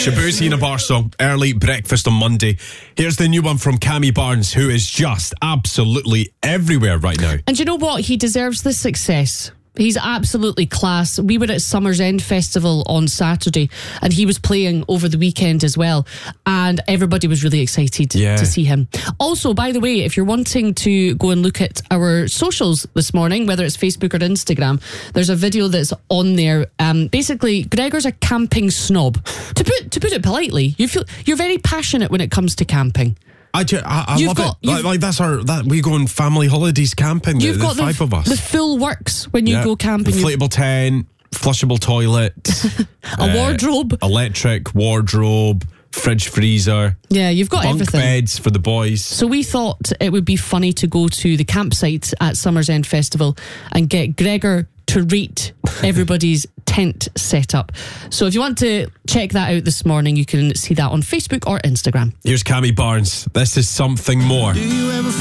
Shabuzi and a bar song, early breakfast on Monday. Here's the new one from Cammy Barnes, who is just absolutely everywhere right now. And you know what? He deserves the success. He's absolutely class. We were at Summer's End Festival on Saturday and he was playing over the weekend as well. And everybody was really excited to see him. Also, by the way, if you're wanting to go and look at our socials this morning, whether it's Facebook or Instagram, there's a video that's on there. Basically, Gregor's a camping snob. To put it politely, you're very passionate when it comes to camping. I love it. Like that's we go on family holidays camping. You've got five of us. The full works when you go camping. Inflatable tent, flushable toilet, a wardrobe, electric wardrobe, fridge, freezer. Yeah, you've got bunk everything. Beds for the boys. So we thought it would be funny to go to the campsite at Summer's End Festival and get Gregor to rate everybody's tent setup. So if you want to check that out this morning, you can see that on Facebook or Instagram. Here's Cammy Barnes. This is Something More.